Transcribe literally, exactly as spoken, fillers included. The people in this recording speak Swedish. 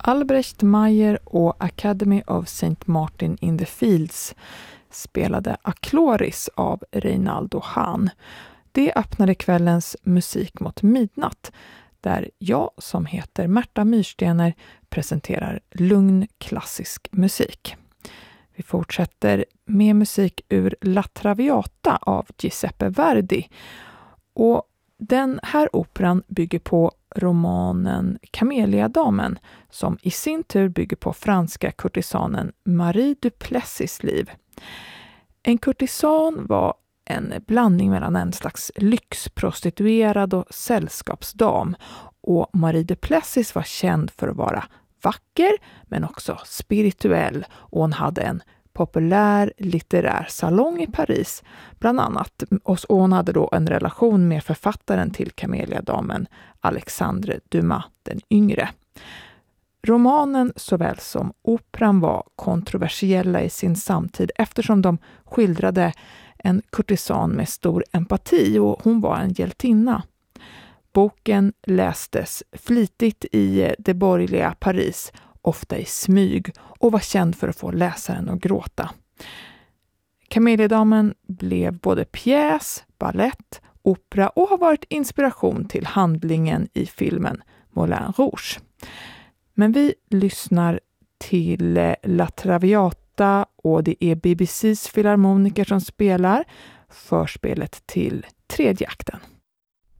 Albrecht Meyer och Academy of Saint Martin in the Fields spelade Akloris av Reinaldo Hahn. Det öppnade kvällens Musik mot midnatt, där jag som heter Märta Myrstener presenterar lugn klassisk musik. Vi fortsätter med musik ur La Traviata av Giuseppe Verdi. Och den här operan bygger på romanen Kameliadamen, som i sin tur bygger på franska kurtisanen Marie Duplessis liv. En kurtisan var en blandning mellan en slags lyxprostituerad och sällskapsdam, och Marie Duplessis var känd för att vara vacker men också spirituell, och hon hade en populär litterär salong i Paris bland annat, och hon hade då en relation med författaren till Kameliadamen Alexandre Dumas den yngre. Romanen såväl som operan var kontroversiella i sin samtid eftersom de skildrade en kurtisan med stor empati, och hon var en hjältinna. Boken lästes flitigt i det borgerliga Paris, ofta i smyg, och var känd för att få läsaren att gråta. Kameliadamen blev både pjäs, ballett, opera och har varit inspiration till handlingen i filmen Moulin Rouge. Men vi lyssnar till La Traviata, och det är B B C:s filharmoniker som spelar förspelet till tredje akten.